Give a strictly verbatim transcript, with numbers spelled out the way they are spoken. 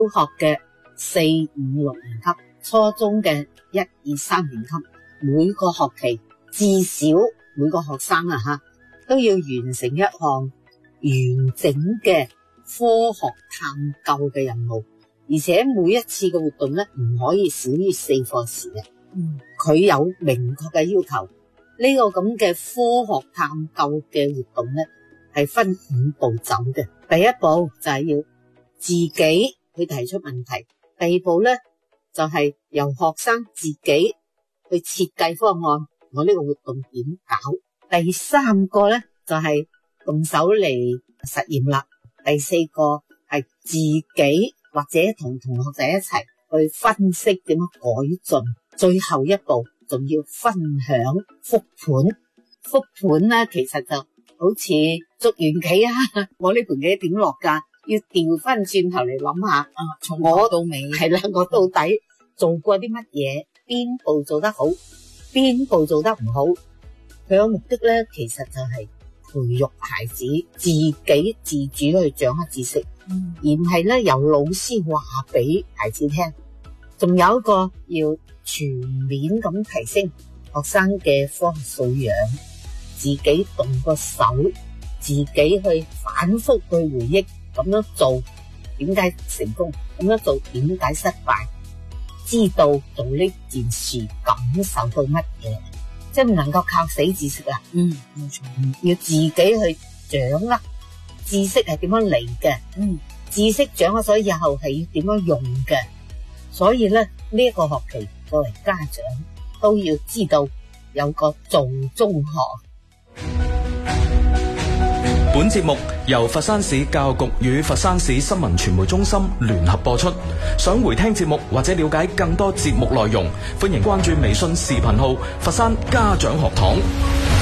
小學嘅四五六年級，初中嘅一二三年級，每個學期至少每個學生啊吓都要完成一項完整嘅科學探究嘅任務，而且每一次嘅活動咧唔可以少於四課時嘅。嗯，佢有明確嘅要求。呢個咁嘅科學探究嘅活動咧係分五步走嘅。第一步就係要自己去提出問題，第二步咧就係由學生自己去設計方案，我呢個活動點搞。第三個咧就係動手嚟實驗啦。第四個係自己或者同同學仔一齊去分析點樣改進。最後一步仲要分享復盤。復盤咧其實就好似捉完棋啊，我呢盤棋點落噶，要調翻轉頭嚟諗下，啊，從我到尾係啦，我到底做過啲乜嘢，邊步做得好，邊步做得唔好。佢嘅目的咧，其實就係培育孩子自己自主去掌握知識，嗯、而唔係咧由老師話俾孩子聽。仲有一個要全面咁提升學生嘅科學素養，自己動個手，自己去反覆去回憶，咁樣做點解成功，咁樣做點解失敗，知道做呢件事感受到乜嘢，即係唔能夠靠死知識啊。嗯，冇錯，要自己去掌握知識係點樣嚟嘅。嗯，知識掌握咗以後係要點樣用嘅。所以咧呢一個學期作為家長都要知道有個做中學。 本節目由佛山市教育局與佛山市新聞傳媒中心聯合播出。想回聽節目或者了解更多節目內容，歡迎關注微信視頻號佛山家長學堂。